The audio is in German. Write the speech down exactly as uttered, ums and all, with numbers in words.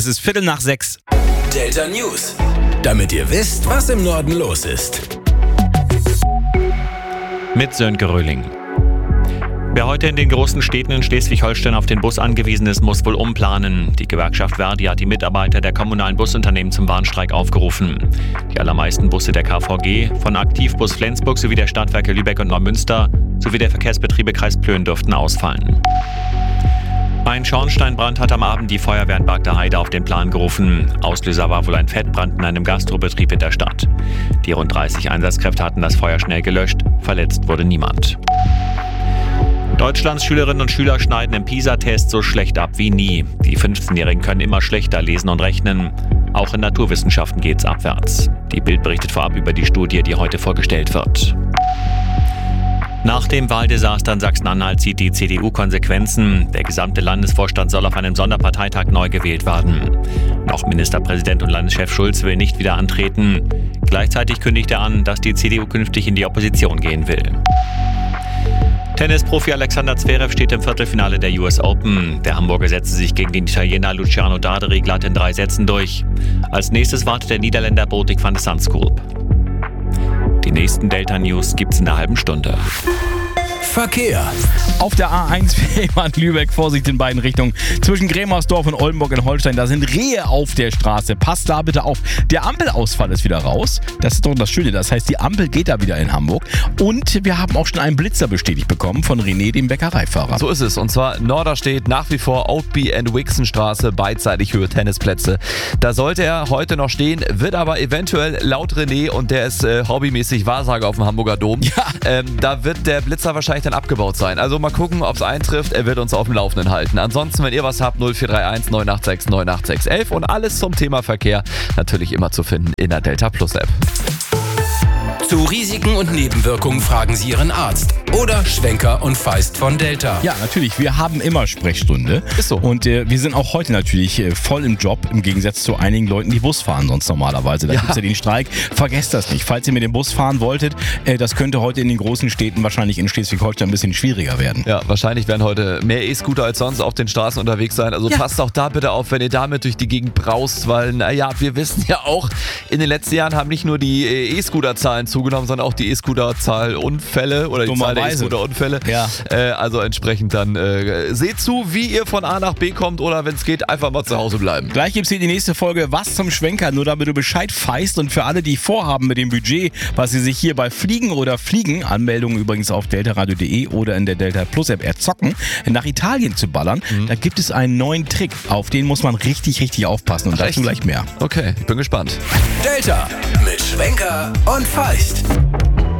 Es ist Viertel nach sechs. Delta News. Damit ihr wisst, was im Norden los ist. Mit Sönke Röhling. Wer heute in den großen Städten in Schleswig-Holstein auf den Bus angewiesen ist, muss wohl umplanen. Die Gewerkschaft Verdi hat die Mitarbeiter der kommunalen Busunternehmen zum Warnstreik aufgerufen. Die allermeisten Busse der K V G, von Aktivbus Flensburg sowie der Stadtwerke Lübeck und Neumünster sowie der Verkehrsbetriebe Kreis Plön dürften ausfallen. Ein Schornsteinbrand hat am Abend die Feuerwehr in Bagda Heide auf den Plan gerufen. Auslöser war wohl ein Fettbrand in einem Gastrobetrieb in der Stadt. Die rund dreißig Einsatzkräfte hatten das Feuer schnell gelöscht. Verletzt wurde niemand. Deutschlands Schülerinnen und Schüler schneiden im PISA-Test so schlecht ab wie nie. Die fünfzehnjährigen können immer schlechter lesen und rechnen. Auch in Naturwissenschaften geht's abwärts. Die Bild berichtet vorab über die Studie, die heute vorgestellt wird. Nach dem Wahldesaster in Sachsen-Anhalt zieht die C D U Konsequenzen. Der gesamte Landesvorstand soll auf einem Sonderparteitag neu gewählt werden. Auch Ministerpräsident und Landeschef Schulz will nicht wieder antreten. Gleichzeitig kündigt er an, dass die C D U künftig in die Opposition gehen will. Tennisprofi Alexander Zverev steht im Viertelfinale der U S Open. Der Hamburger setzte sich gegen den Italiener Luciano Darderi glatt in drei Sätzen durch. Als nächstes wartet der Niederländer Botik van de Zandschulp. Die nächsten Delta News gibt's in einer halben Stunde. Verkehr. Auf der A eins Fehmarn-Lübeck, Vorsicht in beiden Richtungen. Zwischen Grämersdorf und Oldenburg in Holstein, da sind Rehe auf der Straße. Passt da bitte auf. Der Ampelausfall ist wieder raus. Das ist doch das Schöne. Das heißt, die Ampel geht da wieder in Hamburg. Und wir haben auch schon einen Blitzer bestätigt bekommen von René, dem Bäckereifahrer. So ist es. Und zwar Norderstedt nach wie vor Oatby and Wixenstraße, beidseitig Höhe Tennisplätze. Da sollte er heute noch stehen, wird aber eventuell laut René, und der ist äh, hobbymäßig Wahrsager auf dem Hamburger Dom, Ja. ähm, da wird der Blitzer wahrscheinlich dann abgebaut sein. Also mal gucken, ob es eintrifft. Er wird uns auf dem Laufenden halten. Ansonsten, wenn ihr was habt, null vier drei eins neun acht sechs neun acht sechs eins eins und alles zum Thema Verkehr natürlich immer zu finden in der Delta Plus App. Zu Risiken und Nebenwirkungen fragen Sie Ihren Arzt oder Schwenker und Feist von Delta. Ja, natürlich. Wir haben immer Sprechstunde. Ist so. Und äh, wir sind auch heute natürlich äh, voll im Job, im Gegensatz zu einigen Leuten, die Bus fahren sonst normalerweise. Da Ja. gibt's ja den Streik. Vergesst das nicht. Falls ihr mit dem Bus fahren wolltet, äh, das könnte heute in den großen Städten, wahrscheinlich in Schleswig-Holstein, ein bisschen schwieriger werden. Ja, wahrscheinlich werden heute mehr E-Scooter als sonst auf den Straßen unterwegs sein. Also Ja. passt auch da bitte auf, wenn ihr damit durch die Gegend braust, weil, naja, wir wissen ja auch, in den letzten Jahren haben nicht nur die äh, E-Scooter-Zahlen zugenommen, sondern auch die E-Scooter-Zahl Unfälle oder die Zahl der Dummerweise. E-Scooter-Unfälle. Ja. Äh, also entsprechend dann äh, seht zu, wie ihr von A nach B kommt, oder wenn es geht, einfach mal zu Hause bleiben. Gleich gibt's hier die nächste Folge Was zum Schwenker, nur damit du Bescheid feist. Und für alle, die vorhaben mit dem Budget, was sie sich hier bei Fliegen oder Fliegen, Anmeldungen übrigens auf deltaradio punkt de oder in der Delta Plus App erzocken, nach Italien zu ballern, Mhm. da gibt es einen neuen Trick. Auf den muss man richtig, richtig aufpassen. Und Ach, dazu echt? gleich mehr. Okay, ich bin gespannt. Delta mit Schwenker und Feist.